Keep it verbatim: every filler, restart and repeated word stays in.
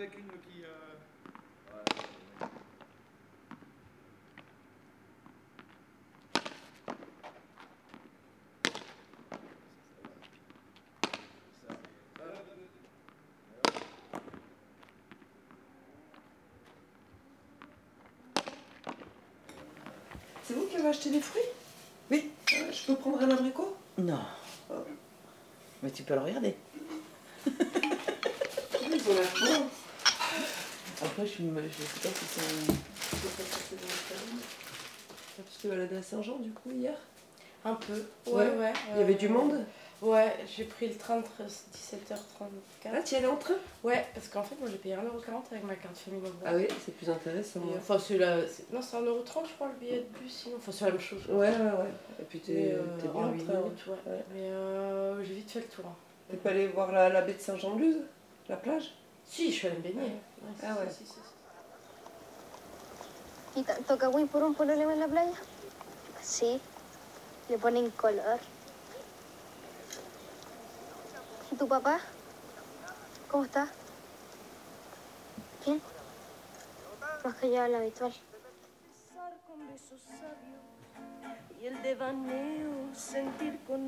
avec une qui... Euh... C'est vous qui avez acheté des fruits? Oui. Euh, je peux prendre un abricot? Non. Oh. Mais tu peux le regarder. Ils ont l'air bons. Après, je ne sais pas si c'est... Tu t'es baladé à Saint-Jean du coup hier? Un peu, ouais, ouais. ouais. Il y avait euh, du monde? Ouais, j'ai pris le train de dix-sept heures trente-quatre. Ah, tu y allais en train? Ouais, parce qu'en fait, moi j'ai payé un euro quarante avec ma carte famille Nombre. Ah oui, c'est plus intéressant. Et, enfin, c'est la... c'est- non, c'est un euro trente, je crois, le billet de bus, sinon. Enfin, c'est la même chose. Ouais, ouais, ouais. Et puis t'es euh, bien en en huit train. minutes, ouais. Ouais. Mais euh, j'ai vite fait le tour. Hein. T'es pas allé voir la, la baie de Saint-Jean-de-Luz? La plage? Si, je suis allée me baigner. Ah, Ouais, ah ouais. si, si, si, si. ¿Y tanto cagüín por un problema en la playa? Sí, le ponen color. ¿Y tu papá? ¿Cómo está? Bien. Más callado de lo habitual. Con besos sabios y el devaneo sentir con